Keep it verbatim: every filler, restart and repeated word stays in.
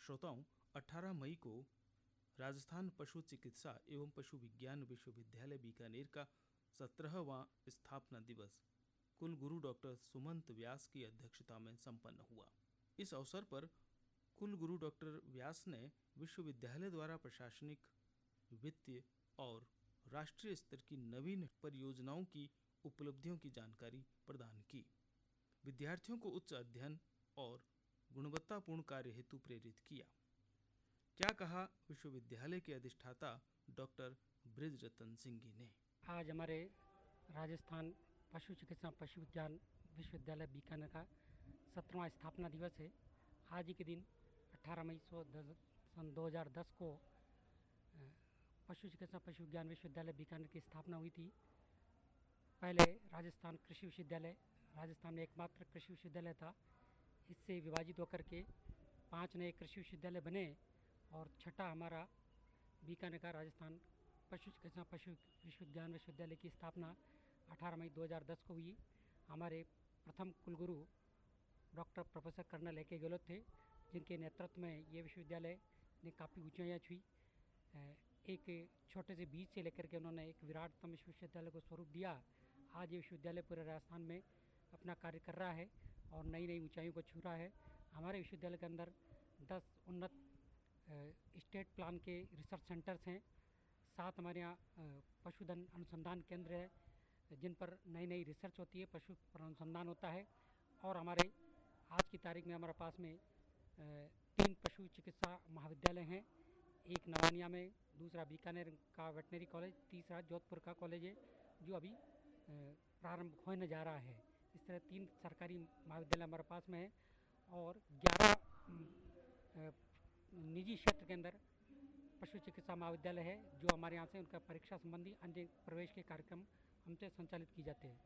श्रोताओं, अठारह मई को राजस्थान पशु चिकित्सा एवं पशु विज्ञान विश्वविद्यालय बीकानेर का सत्रहवां स्थापना दिवस कुलगुरु डॉक्टर सुमंत व्यास की अध्यक्षता में संपन्न हुआ। इस अवसर पर कुलगुरु डॉक्टर व्यास ने विश्वविद्यालय द्वारा प्रशासनिक, वित्तीय और राष्ट्रीय स्तर की नवीन परियोजनाओं की उपलब्धियों की जानकारी प्रदान की। विद्यार्थियों को उच्च अध्ययन और गुणवत्तापूर्ण कार्य हेतु प्रेरित किया। क्या कहा विश्वविद्यालय के अधिष्ठाता डॉक्टर बृजरतन सिंह जी ने। आज हमारे राजस्थान पशु चिकित्सा पशु विज्ञान विश्वविद्यालय बीकानेर का सत्रहवां स्थापना दिवस है। आज ही के दिन अठारह मई सन दो हज़ार दस को पशु चिकित्सा पशु विज्ञान विश्वविद्यालय बीकानेर की स्थापना हुई थी। पहले राजस्थान कृषि विश्वविद्यालय राजस्थान में एकमात्र कृषि विश्वविद्यालय था। इससे विभाजित होकर के पांच नए कृषि विश्वविद्यालय बने और छठा हमारा बीकानेर का राजस्थान पशु चिकित्सा पशु विश्वविज्ञान विश्वविद्यालय की स्थापना अठारह मई दो हज़ार दस को हुई। हमारे प्रथम कुलगुरु डॉक्टर प्रोफेसर कर्नल ए के गहलोत थे, जिनके नेतृत्व में ये विश्वविद्यालय ने काफ़ी ऊंचाइयाँ छुई। एक छोटे से बीज से लेकर के उन्होंने एक विराटतम विश्वविद्यालय को स्वरूप दिया। आज ये विश्वविद्यालय पूरे राजस्थान में अपना कार्य कर रहा है और नई नई ऊंचाइयों को छू रहा है। हमारे विश्वविद्यालय के अंदर दस उन्नत स्टेट प्लान के रिसर्च सेंटर्स हैं। सात हमारे यहाँ पशुधन अनुसंधान केंद्र है, जिन पर नई नई रिसर्च होती है, पशु पर अनुसंधान होता है। और हमारे आज की तारीख में हमारे पास में तीन पशु चिकित्सा महाविद्यालय हैं। एक नवानिया में, दूसरा बीकानेर का वेटनरी कॉलेज, तीसरा जोधपुर का कॉलेज है जो अभी प्रारंभ होने जा रहा है। इस तरह तीन सरकारी महाविद्यालय हमारे पास में है और ग्यारह निजी क्षेत्र के अंदर पशु चिकित्सा महाविद्यालय है, जो हमारे यहाँ से उनका परीक्षा संबंधी अन्य प्रवेश के कार्यक्रम हमसे संचालित की जाते हैं।